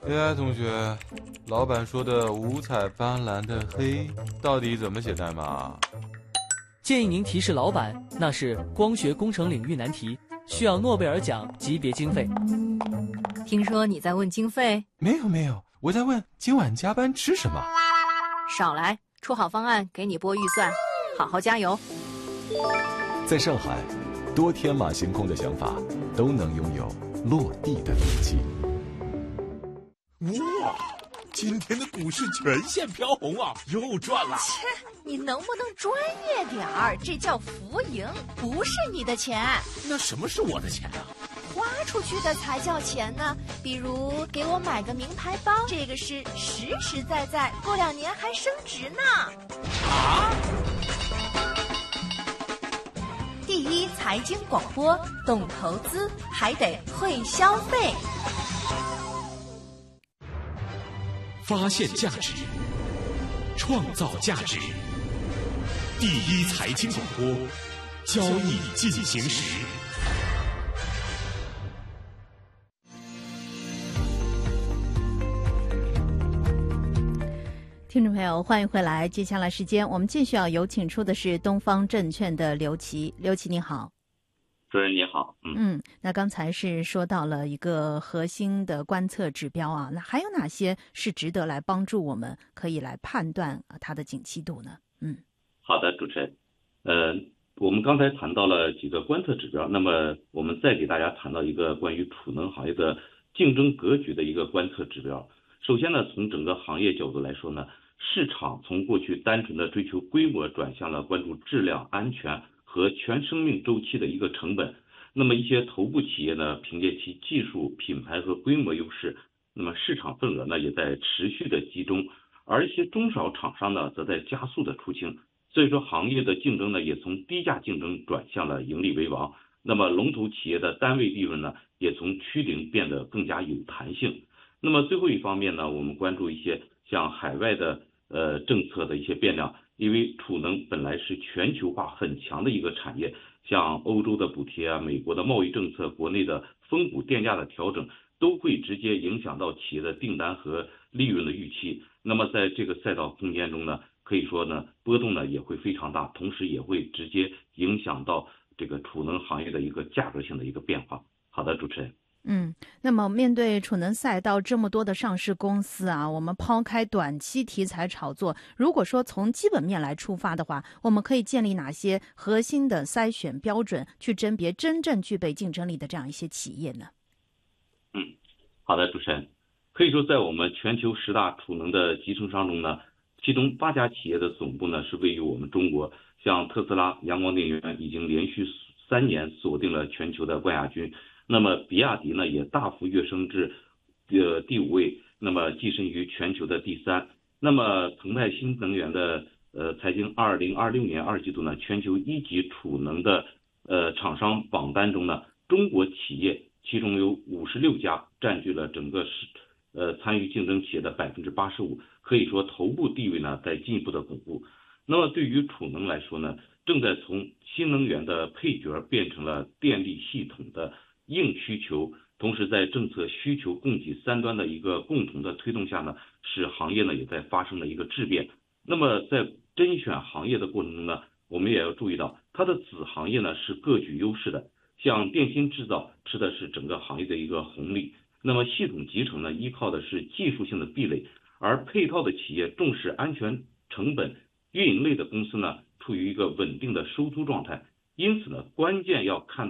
AI 同学，老板说的五彩斑斓的黑到底怎么写代码？ 建议您提示老板，那是光学工程领域难题，需要诺贝尔奖级别经费。 听说你在问经费？ 没有，我在问今晚加班吃什么。 少来，出好方案给你拨预算，好好加油。 在上海，多天马行空的想法都能拥有落地的勇气。 哇，今天的股市全线飘红啊，又赚了。 切，你能不能专业点儿？这叫浮盈，不是你的钱。 那什么是我的钱啊？ 花出去的才叫钱呢。比如给我买个名牌包，这个是实实在在，过2年还升值呢。 啊！ 第一财经广播，懂投资还得会消费。 发现价值，创造价值。第一财经广播，交易进行时。 听众朋友，欢迎回来。接下来时间，我们继续要有请出的是东方证券的刘琦。刘琦，你好。 主任你好。 那刚才是说到了一个核心的观测指标啊，那还有哪些是值得来帮助我们可以来判断它的景气度呢？ 好的，主持人。我们刚才谈到了几个观测指标，那么我们再给大家谈到一个关于储能行业的竞争格局的一个观测指标。首先呢，从整个行业角度来说呢，市场从过去单纯的追求规模，转向了关注质量、安全和全生命周期的一个成本。那么一些头部企业呢，凭借其技术、品牌和规模优势，那么市场份额呢也在持续的集中，而一些中小厂商呢则在加速的出清。所以说行业的竞争呢也从低价竞争转向了盈利为王。那么龙头企业的单位利润呢也从趋零变得更加有弹性。那么最后一方面呢，我们关注一些像海外的政策的一些变量，因为储能本来是全球化很强的一个产业，像欧洲的补贴啊、美国的贸易政策、国内的分股电价的调整，都会直接影响到企业的订单和利润的预期。那么在这个赛道空间中呢，可以说呢波动呢也会非常大，同时也会直接影响到这个储能行业的一个价格性的一个变化。好的，主持人。 那么面对储能赛道这么多的上市公司啊，我们抛开短期题材炒作，如果说从基本面来出发的话，我们可以建立哪些核心的筛选标准，去甄别真正具备竞争力的这样一些企业呢？ 好的，主持人。可以说在我们全球10大储能的集成商中呢，其中8家企业的总部呢是位于我们中国，像特斯拉、阳光能源已经连续3年锁定了全球的冠亚军。那么比亚迪呢也大幅跃升至第5位，那么跻身于全球的第3。那么澎湃新能源的财经2026年2季度呢，全球1级储能的厂商榜单中呢，中国企业其中有56家占据了整个参与竞争企业的85%，可以说头部地位呢在进一步的巩固。那么对于储能来说呢，正在从新能源的配角变成了电力系统的硬需求，同时在政策需求供给3端的一个共同的推动下呢，使行业呢也在发生了一个质变。那么在甄选行业的过程中呢，我们也要注意到它的子行业呢是各具优势的，像电芯制造吃的是整个行业的一个红利，那么系统集成呢依靠的是技术性的壁垒，而配套的企业重视安全成本，运营类的公司呢处于一个稳定的收租状态。因此呢，关键要看